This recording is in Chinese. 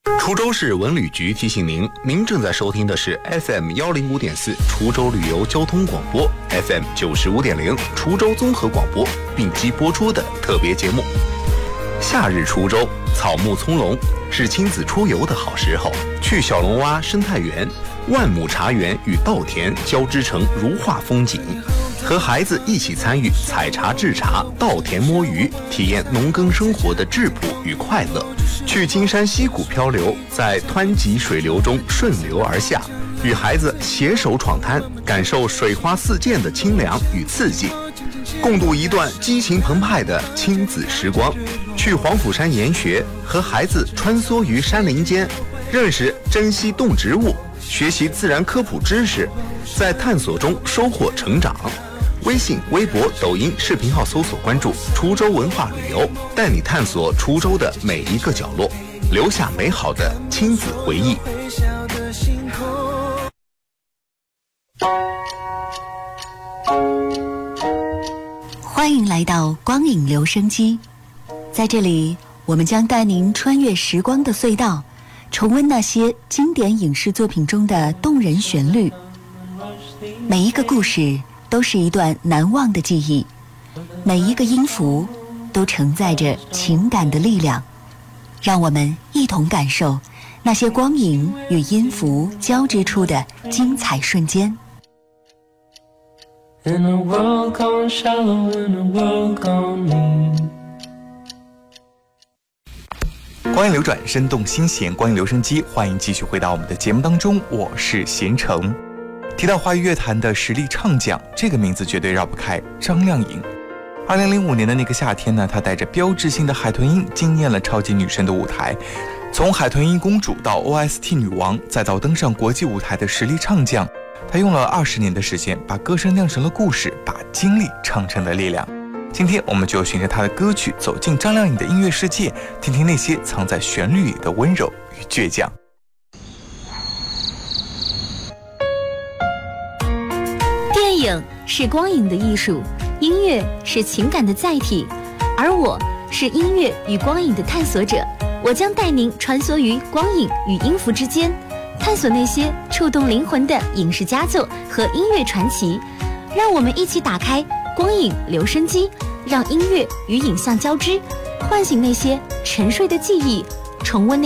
滁州市文旅局提醒您，您正在收听的是 FM 105.4滁州旅游交通广播 FM 95.0滁州综合广播并机播出的特别节目。夏日滁州草木葱茏，是亲子出游的好时候。去小龙洼生态园、万亩茶园与稻田交织成如画风景，和孩子一起参与采茶制茶、稻田摸鱼，体验农耕生活的质朴与快乐。去金山溪谷漂流，在湍急水流中顺流而下，与孩子携手闯滩，感受水花四溅的清凉与刺激，共度一段激情澎湃的亲子时光。去黄甫山研学，和孩子穿梭于山林间，认识珍稀动植物，学习自然科普知识，在探索中收获成长。微信、微博、抖音视频号搜索关注滁州文化旅游，带你探索滁州的每一个角落，留下美好的亲子回忆。 欢迎来到光影留声机，在这里我们将带您穿越时光的隧道，重温那些经典影视作品中的动人旋律。每一个故事都是一段难忘的记忆，每一个音符都承载着情感的力量。让我们一同感受那些光影与音符交织出的精彩瞬间。 In a world gone shallow, in a world gone mean。 光影流转，生动心弦，光影留声机，欢迎继续回到我们的节目当中，我是贤成。提到华语乐坛的实力唱将，这个名字绝对绕不开张靓颖。2005年的那个夏天呢，她带着标志性的海豚音惊艳了超级女声的舞台。从海豚音公主到 OST 女王，再到登上国际舞台的实力唱将，她用了20年的时间，把歌声酿成了故事，把经历唱成了力量。今天我们就循着她的歌曲走进张靓颖的音乐世界，听听那些藏在旋律里的温柔与倔强。 电影是光影的艺术，音乐是情感的载体，而我是音乐与光影的探索者。我将带您穿梭于光影与音符之间，探索那些触动灵魂的影视佳作和音乐传奇。让我们一起打开光影留声机，让音乐与影像交织，唤醒那些沉睡的记忆，重温